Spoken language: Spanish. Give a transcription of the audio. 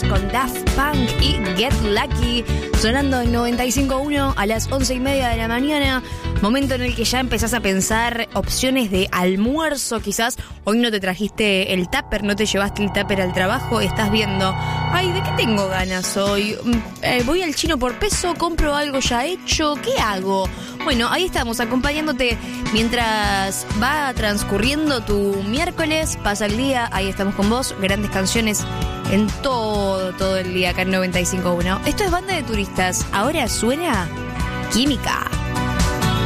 con Daft Punk y Get Lucky, sonando en 95.1 a las 11:30 de la mañana. Momento en el que ya empezás a pensar opciones de almuerzo, quizás. Hoy no te trajiste el tupper, no te llevaste el tupper al trabajo. Estás viendo, ay, ¿de qué tengo ganas hoy? Voy al chino por peso, compro algo ya hecho, ¿qué hago? Bueno, ahí estamos, acompañándote mientras va transcurriendo tu miércoles, pasa el día, ahí estamos con vos, grandes canciones en todo el día acá en 95.1. Esto es Banda de Turistas, ahora suena Química.